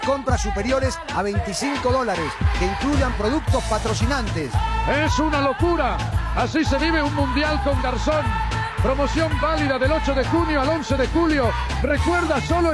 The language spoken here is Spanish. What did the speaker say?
compras superiores a $25 que incluyan productos patrocinantes. Es una locura. Así se vive un mundial con Garzón. Promoción válida del 8 de junio al 11 de julio. Recuerda, solo